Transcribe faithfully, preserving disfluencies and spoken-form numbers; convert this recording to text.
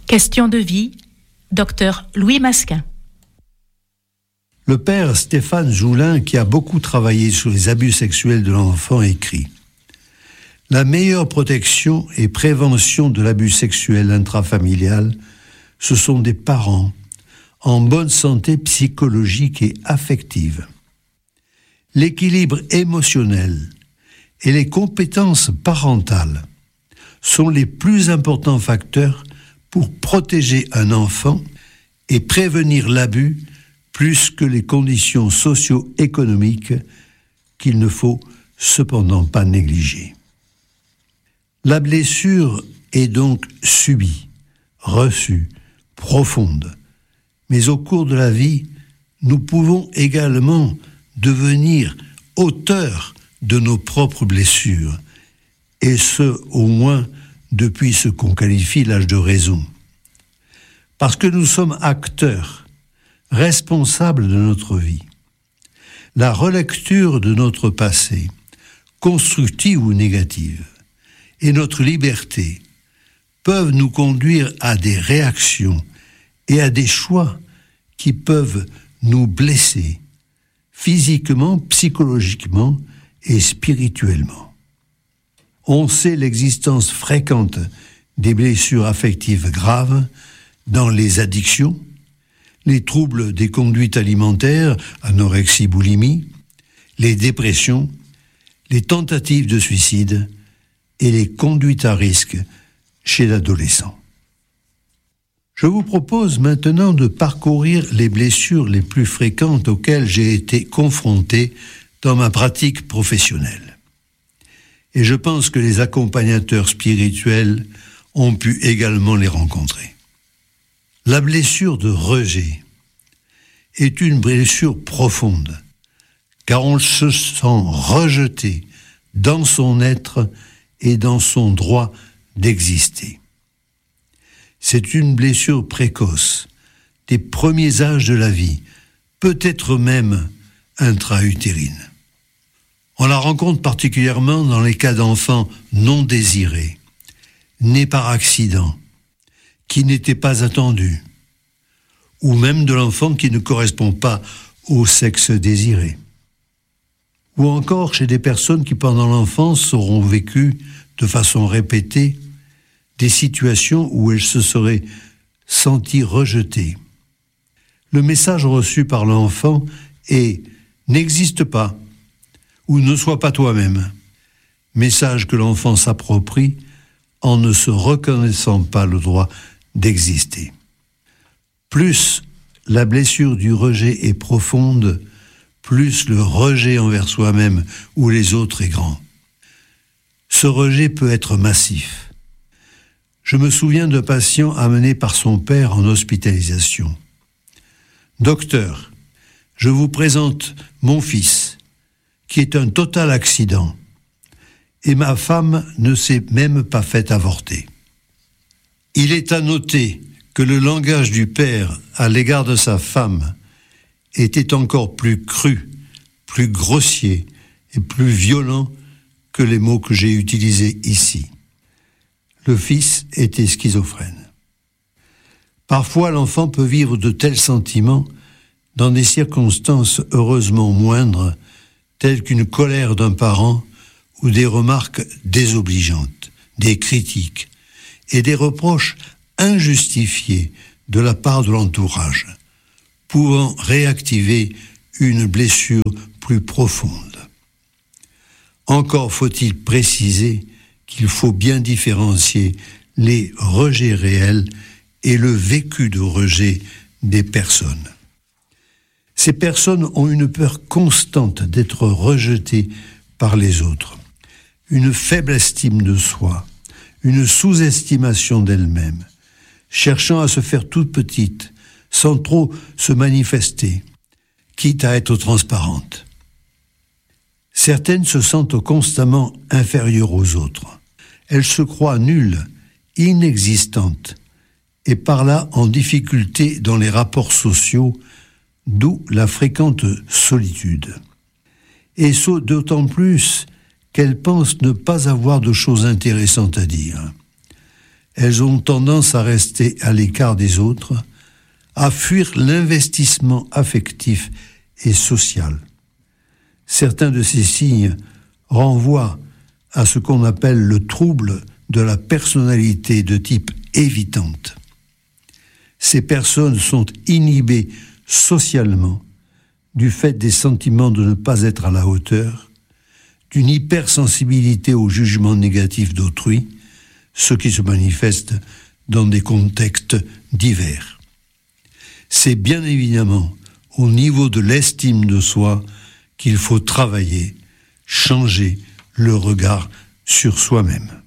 Question de vie, docteur Louis Masquin. Le père Stéphane Joulin, qui a beaucoup travaillé sur les abus sexuels de l'enfant, écrit « La meilleure protection et prévention de l'abus sexuel intrafamilial, ce sont des parents en bonne santé psychologique et affective. L'équilibre émotionnel et les compétences parentales sont les plus importants facteurs pour protéger un enfant et prévenir l'abus plus que les conditions socio-économiques qu'il ne faut cependant pas négliger. La blessure est donc subie, reçue, profonde, mais au cours de la vie, nous pouvons également devenir auteurs de nos propres blessures, et ce, au moins, depuis ce qu'on qualifie l'âge de raison. Parce que nous sommes acteurs, responsables de notre vie. La relecture de notre passé, constructive ou négative, et notre liberté peuvent nous conduire à des réactions et à des choix qui peuvent nous blesser physiquement, psychologiquement et spirituellement. On sait l'existence fréquente des blessures affectives graves dans les addictions, les troubles des conduites alimentaires, anorexie, boulimie, les dépressions, les tentatives de suicide et les conduites à risque chez l'adolescent. Je vous propose maintenant de parcourir les blessures les plus fréquentes auxquelles j'ai été confronté dans ma pratique professionnelle. Et je pense que les accompagnateurs spirituels ont pu également les rencontrer. La blessure de rejet est une blessure profonde, car on se sent rejeté dans son être et dans son droit d'exister. C'est une blessure précoce, des premiers âges de la vie, peut-être même intra-utérine. On la rencontre particulièrement dans les cas d'enfants non désirés, nés par accident, qui n'étaient pas attendus, ou même de l'enfant qui ne correspond pas au sexe désiré. Ou encore chez des personnes qui, pendant l'enfance, auront vécu de façon répétée des situations où elles se seraient senties rejetées. Le message reçu par l'enfant est « n'existe pas » ou « ne sois pas toi-même », message que l'enfant s'approprie en ne se reconnaissant pas le droit d'exister. Plus la blessure du rejet est profonde, plus le rejet envers soi-même ou les autres est grand. Ce rejet peut être massif. Je me souviens d'un patient amené par son père en hospitalisation. « Docteur, je vous présente mon fils, qui est un total accident, et ma femme ne s'est même pas fait avorter. Il est à noter que le langage du père à l'égard de sa femme était encore plus cru, plus grossier et plus violent que les mots que j'ai utilisés ici. Le fils était schizophrène. Parfois, l'enfant peut vivre de tels sentiments dans des circonstances heureusement moindres, telles qu'une colère d'un parent ou des remarques désobligeantes, des critiques et des reproches injustifiés de la part de l'entourage, pouvant réactiver une blessure plus profonde. Encore faut-il préciser qu'il faut bien différencier les rejets réels et le vécu de rejet des personnes. Ces personnes ont une peur constante d'être rejetées par les autres, une faible estime de soi, une sous-estimation d'elles-mêmes, cherchant à se faire toute petite, sans trop se manifester, quitte à être transparente. Certaines se sentent constamment inférieures aux autres. Elles se croient nulles, inexistantes, et par là en difficulté dans les rapports sociaux, d'où la fréquente solitude. Et ce, d'autant plus qu'elles pensent ne pas avoir de choses intéressantes à dire. elles ont tendance à rester à l'écart des autres, à fuir l'investissement affectif et social. Certains de ces signes renvoient à ce qu'on appelle le trouble de la personnalité de type évitante. Ces personnes sont inhibées socialement du fait des sentiments de ne pas être à la hauteur, d'une hypersensibilité au jugement négatif d'autrui, ce qui se manifeste dans des contextes divers. C'est bien évidemment au niveau de l'estime de soi qu'il faut travailler, changer le regard sur soi-même.